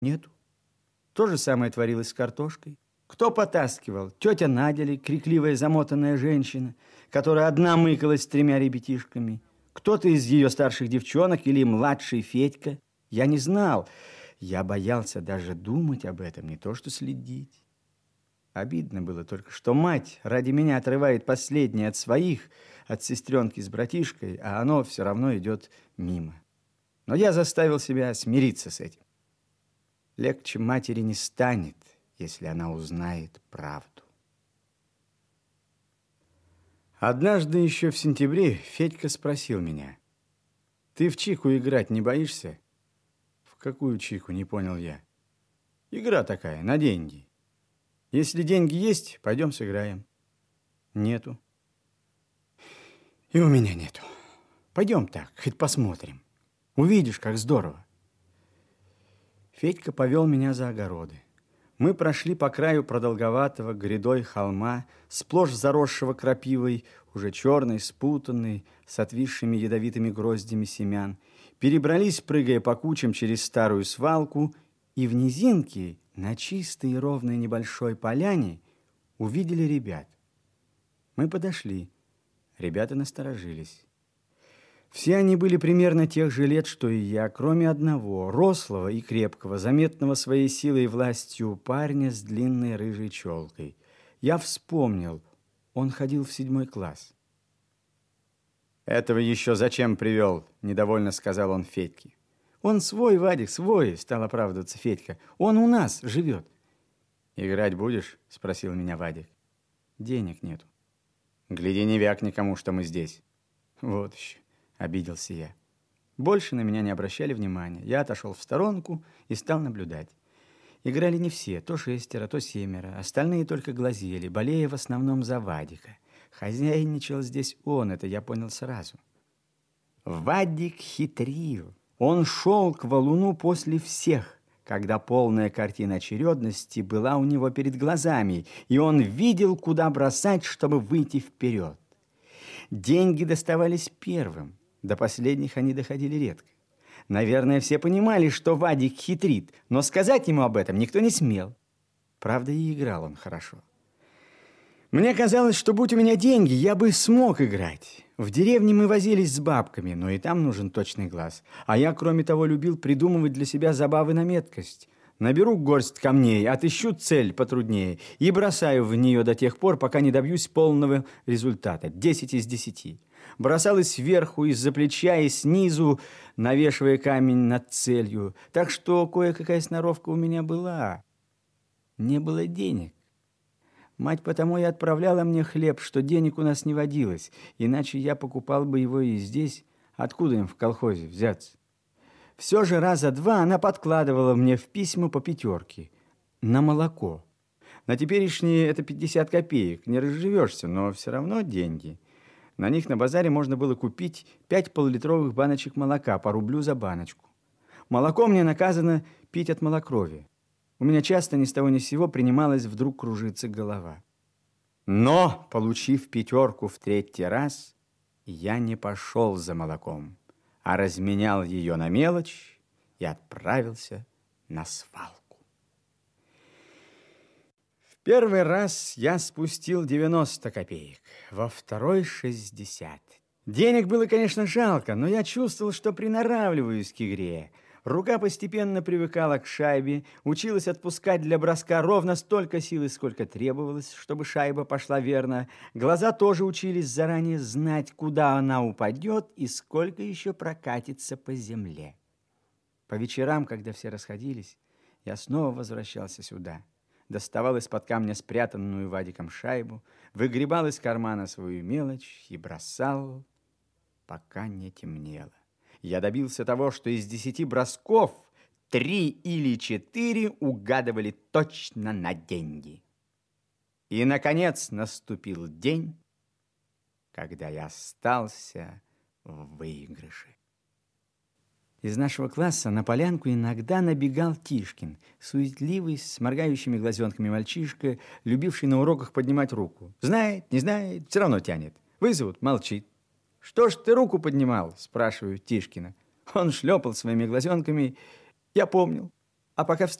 Нету. То же самое творилось с картошкой. Кто потаскивал? Тетя Надя ли, крикливая замотанная женщина, которая одна мыкалась с 3 ребятишками. Кто-то из ее старших девчонок или младший Федька. Я не знал. Я боялся даже думать об этом, не то что следить. Обидно было только, что мать ради меня отрывает последнее от своих, от сестренки с братишкой, а оно все равно идет мимо. Но я заставил себя смириться с этим. Легче матери не станет, если она узнает правду. Однажды еще в сентябре Федька спросил меня: «Ты в чику играть не боишься?» «В какую чику?» — не понял я. «Игра такая, на деньги. Если деньги есть, пойдем сыграем». «Нету». «И у меня нету. Пойдем так, хоть посмотрим. Увидишь, как здорово». Федька повел меня за огороды. Мы прошли по краю продолговатого грядой холма, сплошь заросшего крапивой, уже черной, спутанной, с отвисшими ядовитыми гроздями семян, перебрались, прыгая по кучам через старую свалку, и в низинке, на чистой и ровной небольшой поляне, увидели ребят. Мы подошли. Ребята насторожились. Все они были примерно тех же лет, что и я, кроме одного, рослого и крепкого, заметного своей силой и властью парня с длинной рыжей челкой. Я вспомнил, он ходил в 7 класс. «Этого еще зачем привел?» – недовольно сказал он Федьке. «Он свой, Вадик, свой», – стал оправдываться Федька. «Он у нас живет». «Играть будешь?» – спросил меня Вадик. «Денег нету». «Гляди, не вяк никому, что мы здесь». «Вот еще». Обиделся я. Больше на меня не обращали внимания. Я отошел в сторонку и стал наблюдать. Играли не все, то 6, то 7. Остальные только глазели, болея в основном за Вадика. Хозяйничал здесь он, это я понял сразу. Вадик хитрил. Он шел к валуну после всех, когда полная картина очередности была у него перед глазами, и он видел, куда бросать, чтобы выйти вперед. Деньги доставались первым. До последних они доходили редко. Наверное, все понимали, что Вадик хитрит, но сказать ему об этом никто не смел. Правда, и играл он хорошо. Мне казалось, что будь у меня деньги, я бы смог играть. В деревне мы возились с бабками, но и там нужен точный глаз. А я, кроме того, любил придумывать для себя забавы на меткость. Наберу горсть камней, отыщу цель потруднее и бросаю в нее до тех пор, пока не добьюсь полного результата. 10 из 10. Бросалась сверху, из-за плеча и снизу, навешивая камень над целью. Так что кое-какая сноровка у меня была. Не было денег. Мать потому и отправляла мне хлеб, что денег у нас не водилось, иначе я покупал бы его и здесь. Откуда им в колхозе взяться? Все же раза 2 она подкладывала мне в письма по 5 на молоко. На теперешние это 50 копеек. Не разживешься, но все равно деньги. На них на базаре можно было купить 5 полулитровых баночек молока по рублю за баночку. Молоко мне наказано пить от малокровия. У меня часто ни с того ни с сего принималась вдруг кружиться голова. Но, получив 5 в 3-й раз, я не пошел за молоком, а разменял ее на мелочь и отправился на свалку. В первый раз я спустил 90 копеек, во второй 60. Денег было, конечно, жалко, но я чувствовал, что приноравливаюсь к игре. Рука постепенно привыкала к шайбе, училась отпускать для броска ровно столько силы, сколько требовалось, чтобы шайба пошла верно. Глаза тоже учились заранее знать, куда она упадет и сколько еще прокатится по земле. По вечерам, когда все расходились, я снова возвращался сюда. Доставал из-под камня спрятанную Вадиком шайбу, выгребал из кармана свою мелочь и бросал, пока не темнело. Я добился того, что из 10 бросков 3 или 4 угадывали точно на деньги. И, наконец, наступил день, когда я остался в выигрыше. Из нашего класса на полянку иногда набегал Тишкин, суетливый, с моргающими глазенками мальчишка, любивший на уроках поднимать руку. Знает, не знает, все равно тянет. Вызовут, молчит. «Что ж ты руку поднимал?» – спрашиваю Тишкина. Он шлепал своими глазенками. Я помнил. А пока